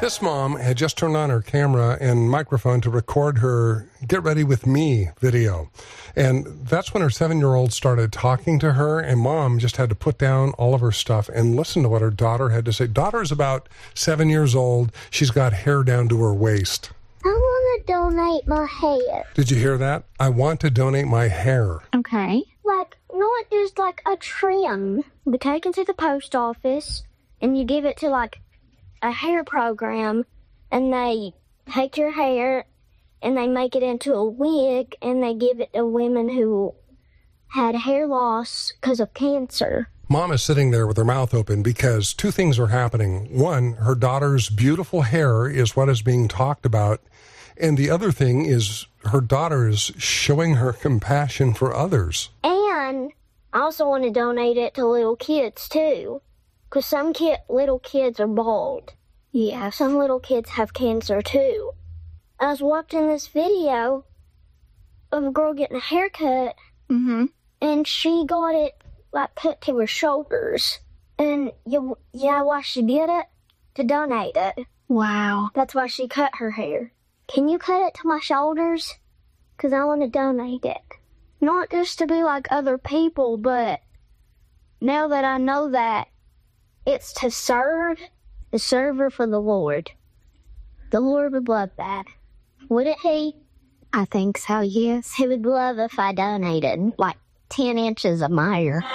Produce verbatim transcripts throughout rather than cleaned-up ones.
This mom had just turned on her camera and microphone to record her Get Ready With Me video. And that's when her seven-year-old started talking to her, and mom just had to put down all of her stuff and listen to what her daughter had to say. Daughter's about seven years old. She's got hair down to her waist. I want to donate my hair. Did you hear that? I want to donate my hair. Okay. Like, not just like a trim. You take it to the post office, and you give it to, like, a hair program, and they take your hair and they make it into a wig, and they give it to women who had hair loss because of cancer. Mom is sitting there with her mouth open because two things are happening. One, her daughter's beautiful hair is what is being talked about, and the other thing is her daughter is showing her compassion for others. And I also want to donate it to little kids too. Because some kid, little kids are bald. Yeah, some little kids have cancer, too. I was watching this video of a girl getting a haircut, mm-hmm. and she got it, like, cut to her shoulders. And you, yeah, why she did it? To donate it. Wow. That's why she cut her hair. Can you cut it to my shoulders? Because I want to donate it. Not just to be like other people, but now that I know that, it's to serve, to serve her for the Lord. The Lord would love that. Wouldn't he? I think so, yes. He would love if I donated, like, ten inches of my hair.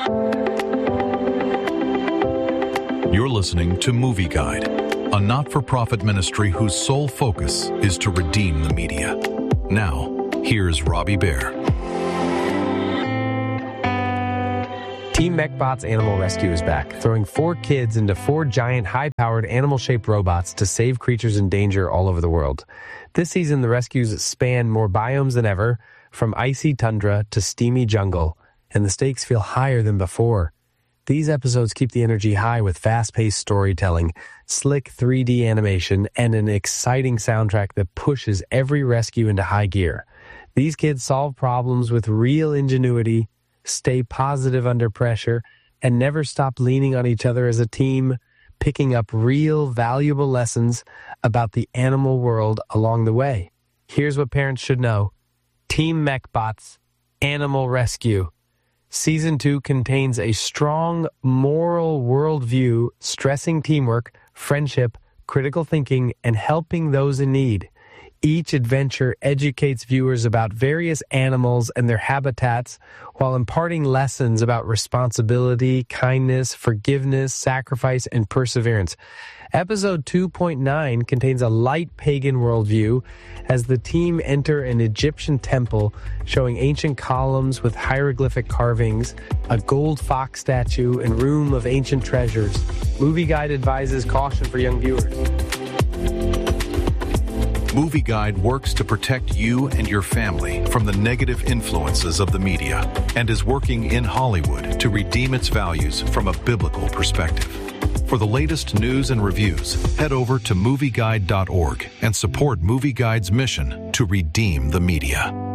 You're listening to Movie Guide, a not-for-profit ministry whose sole focus is to redeem the media. Now, here's Robbie Bear. Team MechBot's Animal Rescue is back, throwing four kids into four giant, high-powered, animal-shaped robots to save creatures in danger all over the world. This season, the rescues span more biomes than ever, from icy tundra to steamy jungle, and the stakes feel higher than before. These episodes keep the energy high with fast-paced storytelling, slick three D animation, and an exciting soundtrack that pushes every rescue into high gear. These kids solve problems with real ingenuity, stay positive under pressure, and never stop leaning on each other as a team, picking up real, valuable lessons about the animal world along the way. Here's what parents should know. Team MechBot's Animal Rescue. Season two contains a strong moral worldview, stressing teamwork, friendship, critical thinking, and helping those in need. Each adventure educates viewers about various animals and their habitats while imparting lessons about responsibility, kindness, forgiveness, sacrifice, and perseverance. Episode two point nine contains a light pagan worldview as the team enter an Egyptian temple showing ancient columns with hieroglyphic carvings, a gold fox statue, and room of ancient treasures. Movie Guide advises caution for young viewers. Movie Guide works to protect you and your family from the negative influences of the media and is working in Hollywood to redeem its values from a biblical perspective. For the latest news and reviews, head over to movie guide dot org and support Movie Guide's mission to redeem the media.